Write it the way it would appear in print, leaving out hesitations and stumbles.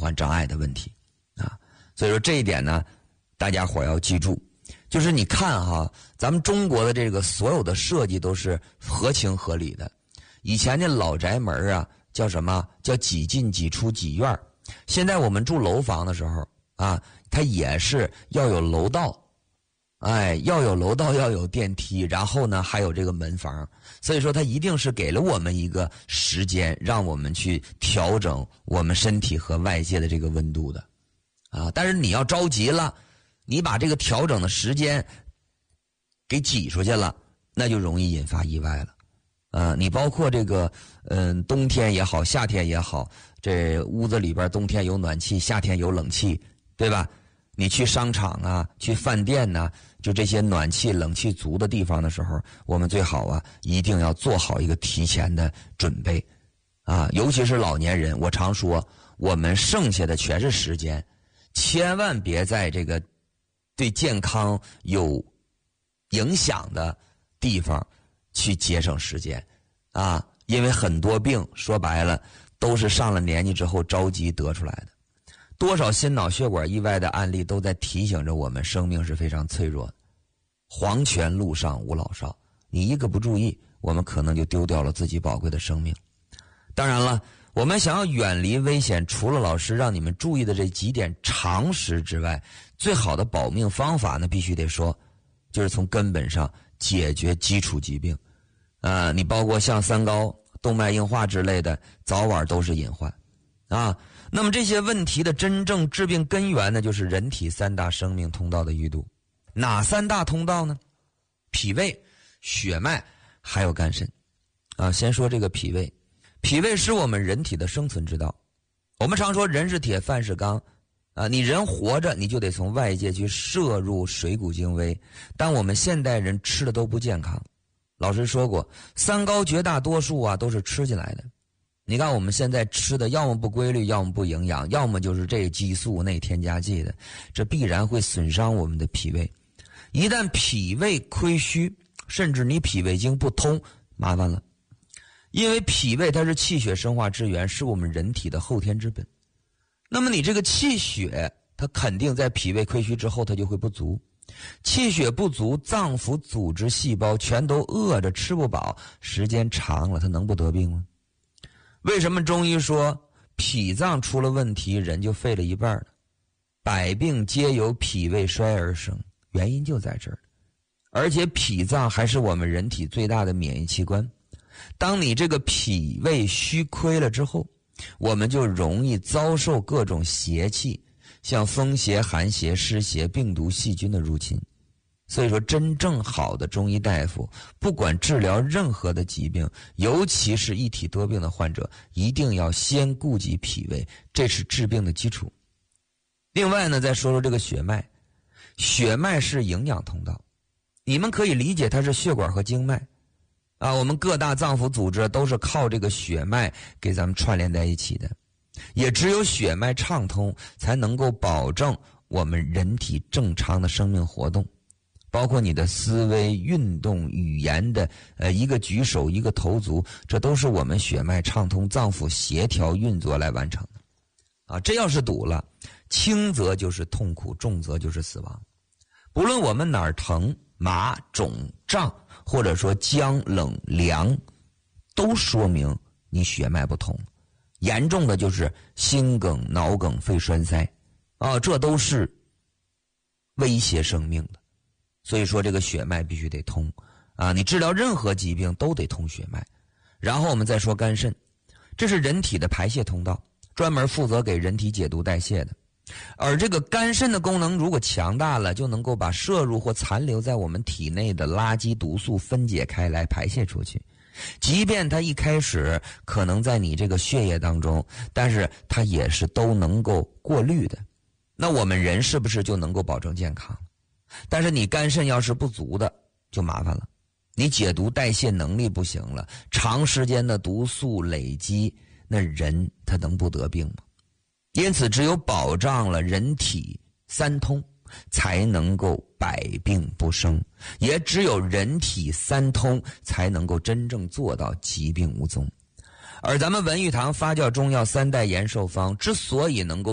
环障碍的问题啊。所以说这一点呢，大家伙要记住，就是你看哈，咱们中国的这个所有的设计都是合情合理的。以前那老宅门啊，叫什么？叫几进几出几院。现在我们住楼房的时候啊，它也是要有楼道，要有楼道，要有电梯，然后呢还有这个门房。所以说它一定是给了我们一个时间，让我们去调整我们身体和外界的这个温度的啊。但是你要着急了，你把这个调整的时间给挤出去了，那就容易引发意外了。你包括这个冬天也好，夏天也好，这屋子里边冬天有暖气，夏天有冷气，对吧？你去商场啊，去饭店啊，就这些暖气冷气足的地方的时候，我们最好啊一定要做好一个提前的准备啊。尤其是老年人，我常说我们剩下的全是时间，千万别在这个对健康有影响的地方去节省时间啊，因为很多病说白了都是上了年纪之后着急得出来的。多少心脑血管意外的案例都在提醒着我们，生命是非常脆弱的。黄泉路上无老少，你一个不注意，我们可能就丢掉了自己宝贵的生命。当然了，我们想要远离危险，除了老师让你们注意的这几点常识之外，最好的保命方法呢，必须得说，就是从根本上解决基础疾病。你包括像三高、动脉硬化之类的，早晚都是隐患啊。那么这些问题的真正治病根源呢，就是人体三大生命通道的淤堵。哪三大通道呢？脾胃、血脉还有肝肾啊。先说这个脾胃，脾胃是我们人体的生存之道。我们常说人是铁，饭是钢啊，你人活着你就得从外界去摄入水谷精微，但我们现代人吃的都不健康。老师说过，三高绝大多数啊都是吃进来的。你看我们现在吃的要么不规律，要么不营养，要么就是这激素那添加剂的，这必然会损伤我们的脾胃。一旦脾胃亏虚，甚至你脾胃经不通，麻烦了。因为脾胃它是气血生化之源，是我们人体的后天之本。那么你这个气血它肯定在脾胃亏虚之后它就会不足，气血不足，脏腑组织细胞全都饿着吃不饱，时间长了它能不得病吗？为什么中医说脾脏出了问题人就废了一半了？百病皆由脾胃衰而生，原因就在这儿。而且脾脏还是我们人体最大的免疫器官，当你这个脾胃虚亏了之后，我们就容易遭受各种邪气，像风邪、寒邪、湿邪、病毒、细菌的入侵。所以说真正好的中医大夫，不管治疗任何的疾病，尤其是一体多病的患者，一定要先顾及脾胃，这是治病的基础。另外呢，再说说这个血脉。血脉是营养通道，你们可以理解它是血管和经脉啊，我们各大脏腑组织都是靠这个血脉给咱们串联在一起的。也只有血脉畅通，才能够保证我们人体正常的生命活动，包括你的思维、运动、语言的一个举手、一个投足，这都是我们血脉畅通、脏腑协调运作来完成的啊。这要是堵了，轻则就是痛苦，重则就是死亡。不论我们哪儿疼、麻、肿、胀，或者说僵、冷、凉，都说明你血脉不通。严重的就是心梗、脑梗、肺栓塞啊，这都是威胁生命的。所以说这个血脉必须得通啊，你治疗任何疾病都得通血脉。然后我们再说肝肾，这是人体的排泄通道，专门负责给人体解毒代谢的。而这个肝肾的功能如果强大了，就能够把摄入或残留在我们体内的垃圾毒素分解开来排泄出去。即便它一开始可能在你这个血液当中，但是它也是都能够过滤的。那我们人是不是就能够保证健康？但是你肝肾要是不足的就麻烦了，你解毒代谢能力不行了，长时间的毒素累积，那人他能不得病吗？因此只有保障了人体三通，才能够百病不生，也只有人体三通，才能够真正做到疾病无踪。而咱们文玉堂发酵中药三代延寿方之所以能够